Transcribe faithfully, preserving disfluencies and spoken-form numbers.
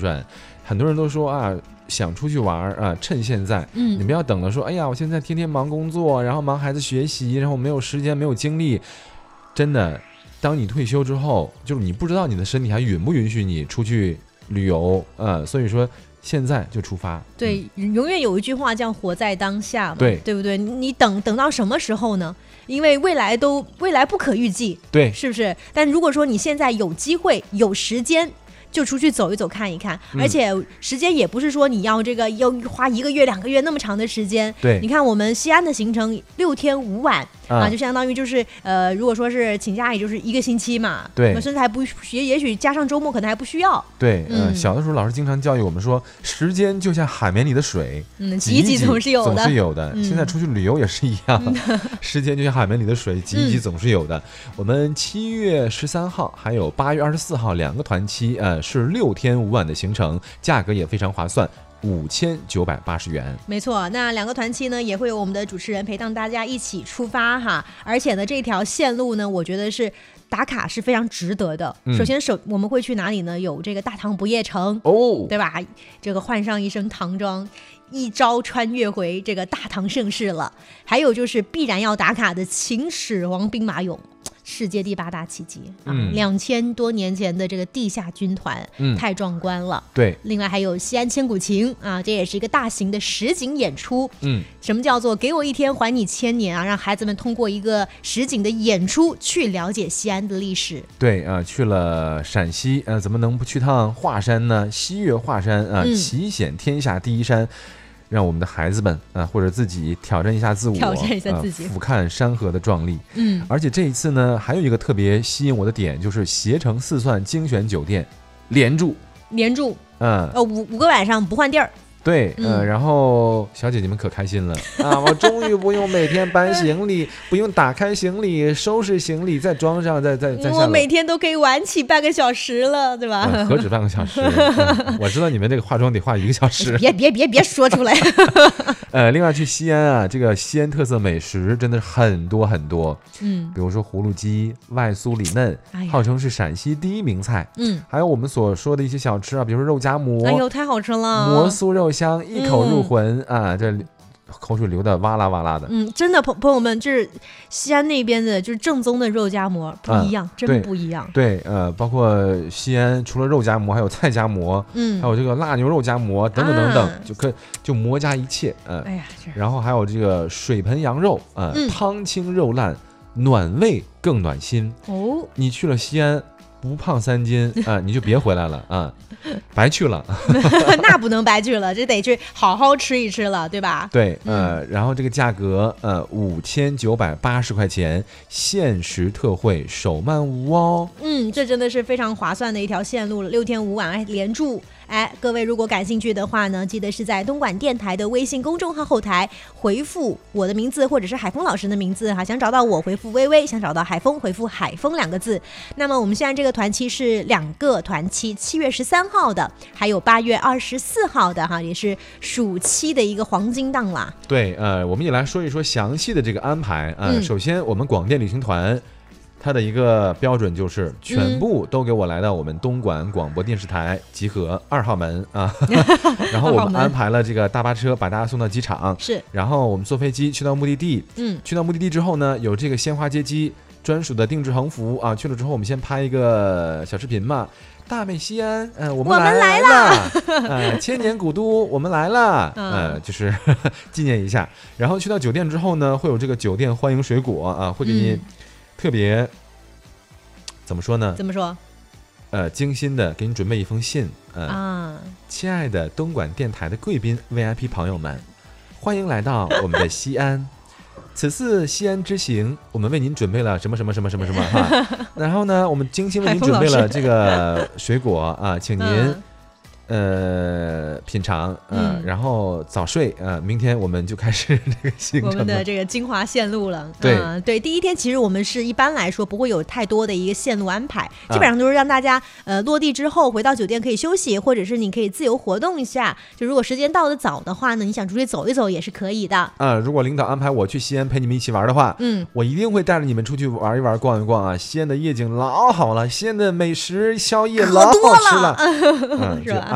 转。很多人都说啊，想出去玩啊，趁现在，嗯，你不要等了说，哎呀，我现在天天忙工作，然后忙孩子学习，然后没有时间，没有精力。真的，当你退休之后，就是你不知道你的身体还允不允许你出去旅游，呃，所以说现在就出发。 对，嗯、永远有一句话叫活在当下嘛， 对， 对不对？你等等到什么时候呢？因为未来都未来不可预计， 对， 是不是？但如果说你现在有机会有时间，就出去走一走看一看， 嗯、 而且时间也不是说你要这个要花一个月两个月那么长的时间。 对， 你看我们西安的行程六天五晚。啊，就相当于就是呃，如果说是请假，也就是一个星期嘛。 对， 甚至还不也也许加上周末，可能还不需要。 对，嗯、呃，小的时候老师经常教育我们说，时间就像海绵里的水， 嗯，挤一挤总是有的， 总是有的。嗯、现在出去旅游也是一样，嗯、时间就像海绵里的水，挤一挤总是有的。嗯、我们七月十三号还有八月二十四号两个团期，呃，是六天五晚的行程，价格也非常划算。五千九百八十元， 没错。那两个团期呢，也会有我们的主持人陪同大家一起出发哈。而且呢，这条线路呢，我觉得是打卡是非常值得的。嗯、首先，首我们会去哪里呢？有这个大唐不夜城哦，对吧？这个换上一身唐装，一朝穿越回这个大唐盛世了。还有就是必然要打卡的秦始皇兵马俑。世界第八大奇迹啊，两千多年前的这个地下军团，嗯，太壮观了。 对， 另外还有西安千古情啊，这也是一个大型的实景演出。嗯，什么叫做给我一天还你千年啊？让孩子们通过一个实景的演出去了解西安的历史。 对啊、呃，去了陕西，呃，怎么能不去趟华山呢？西岳华山啊，呃、奇险天下第一山。让我们的孩子们啊、呃，或者自己挑战一下自我， 挑战一下自己， 呃、俯瞰山河的壮丽。嗯，而且这一次呢，还有一个特别吸引我的点，就是携程四钻精选酒店连住， 连住，嗯，呃，五五个晚上不换地儿。 对，呃，嗯、然后小姐姐们可开心了啊！我终于不用每天搬行李，不用打开行李、收拾行李、再装上、再再再下楼。 我每天都可以晚起半个小时了，对吧？ 啊、何止半个小时、嗯？我知道你们这个化妆得化一个小时。 别别别别说出来。 呃，另外去西安啊，这个西安特色美食真的是很多很多。嗯，比如说葫芦鸡，外酥里嫩，哎、号称是陕西第一名菜。嗯，还有我们所说的一些小吃啊，比如说肉夹馍， 哎呦，太好吃了， 馍酥肉香，一口入魂、嗯、啊！这口水流的哇啦哇啦的。 嗯，真的朋朋友们，就是西安那边的，就是正宗的肉夹馍不一样，啊、真不一样。 对，呃，包括西安除了肉夹馍，还有菜夹馍，嗯，还有这个辣牛肉夹馍等等等等，啊、就可就馍夹一切，呃，哎呀，然后还有这个水盆羊肉，呃，嗯、汤清肉烂，暖胃更暖心。哦，你去了西安。不胖三斤啊、呃，你就别回来了啊，白去了。 那不能白去了，这得去好好吃一吃了，对吧？ 对，呃，嗯、然后这个价格呃五千九百八十块钱，限时特惠，首漫无哦。 嗯，这真的是非常划算的一条线路了，六天五晚连住。哎，各位如果感兴趣的话呢，记得是在东莞电台的微信公众号后台回复我的名字或者是海峰老师的名字哈，想找到我回复微微，想找到海峰回复海峰两个字。那么我们现在这个团期是两个团期，七月十三号的，还有八月二十四号的哈，也是暑期的一个黄金档啦。 对，呃，我们也来说一说详细的这个安排。呃，嗯、首先我们广电旅行团。它的一个标准就是全部都给我来到我们东莞广播电视台集合二号门啊，然后我们安排了这个大巴车把大家送到机场， 是， 然后我们坐飞机去到目的地，嗯，去到目的地之后呢，有这个鲜花接机专属的定制横幅啊，去了之后我们先拍一个小视频嘛。大美西安，嗯、呃，我们来了，呃，千年古都，我们来了，呃，就是呵呵纪念一下。然后去到酒店之后呢，会有这个酒店欢迎水果啊，会给你。嗯特别怎么说呢？ 怎么说？ 呃，精心的给你准备一封信，呃、啊，亲爱的东莞电台的贵宾 V I P 朋友们，欢迎来到我们的西安。此次西安之行，我们为您准备了什么什么什么什么什么哈。然后呢，我们精心为您准备了这个水果啊，请您。嗯呃，品尝，呃、嗯，然后早睡，呃，明天我们就开始这个行程了， 我们的这个精华线路了。 对、 嗯、对，第一天其实我们是一般来说不会有太多的一个线路安排，基本上都是让大家呃落地之后回到酒店可以休息，或者是你可以自由活动一下。就如果时间到得早的话呢，你想出去走一走也是可以的。 啊、呃，如果领导安排我去西安陪你们一起玩的话，嗯，我一定会带着你们出去玩一玩、逛一逛啊。西安的夜景老好了，西安的美食宵夜老好吃了， 嗯，是吧？